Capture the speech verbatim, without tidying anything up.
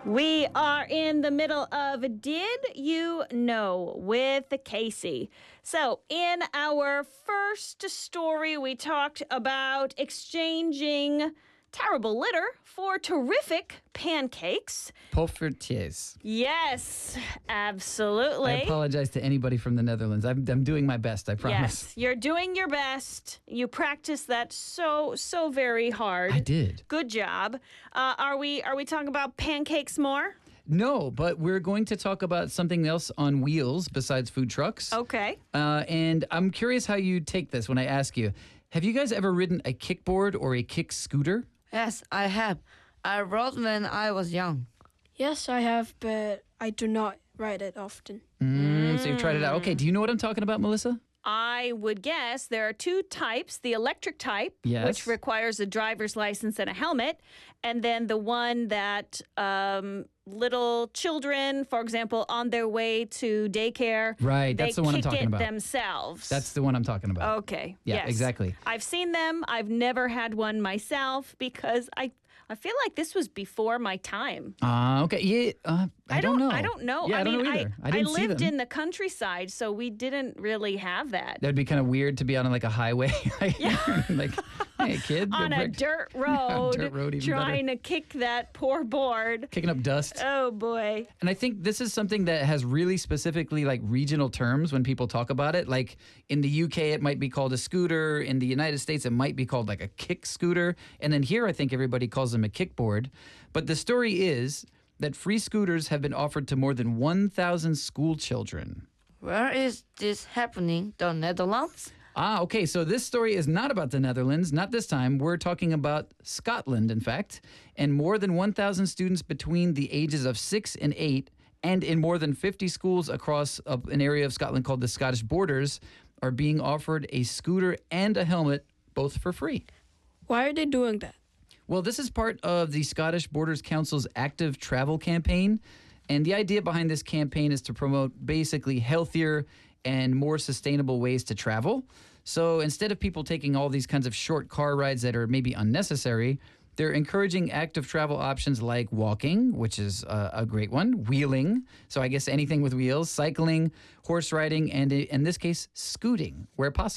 We are in the middle of Did You Know with Casey. So, in our first story, we talked about exchanging terrible litter for terrific pancakes. Poffertjes. Yes, absolutely. I apologize to anybody from the Netherlands. I'm, I'm doing my best, I promise. Yes, you're doing your best. You practiced that so, so very hard. I did. Good job. Uh, are we are we talking about pancakes more? No, but we're going to talk about something else on wheels besides food trucks. Okay. Uh, and I'm curious how you take this when I ask you. Have you guys ever ridden a kickboard or a kick scooter? Yes, I have. I rode when I was young. Yes, I have, but I do not ride it often. Mm, so you've tried it out. Okay, do you know what I'm talking about, Melissa? I would guess there are two types, the electric type, Yes. which requires a driver's license and a helmet, and then the one that um, little children, for example, on their way to daycare, Right, that's they the one I'm kick talking it about. themselves. That's the one I'm talking about. Okay. Yeah, yes. exactly. I've seen them. I've never had one myself because I I feel like this was before my time. Uh, okay, yeah, uh, I, don't know. I don't know. Yeah, I, I mean, don't know either. I, I, didn't see lived them. in the countryside, so we didn't really have that. That'd be kind of weird to be on like a highway. Yeah. Like, hey, kid. go On a break- dirt road, dirt road, even trying better. to kick that poor board. Kicking up dust. Oh, boy. And I think this is something that has really specifically like regional terms when people talk about it. Like in the U K, it might be called a scooter. In the United States, it might be called like a kick scooter. And then here, I think everybody calls them a kickboard. But the story is that free scooters have been offered to more than one thousand school children. Where is this happening? The Netherlands? Ah, okay. So this story is not about the Netherlands. Not this time. We're talking about Scotland, in fact. And more than one thousand students between the ages of six and eight, and in more than fifty schools across a, an area of Scotland called the Scottish Borders, are being offered a scooter and a helmet, both for free. Why are they doing that? Well, this is part of the Scottish Borders Council's active travel campaign. And the idea behind this campaign is to promote basically healthier and more sustainable ways to travel. So instead of people taking all these kinds of short car rides that are maybe unnecessary, they're encouraging active travel options like walking, which is a, a great one, wheeling, so I guess anything with wheels, cycling, horse riding, and in this case, scooting, where possible.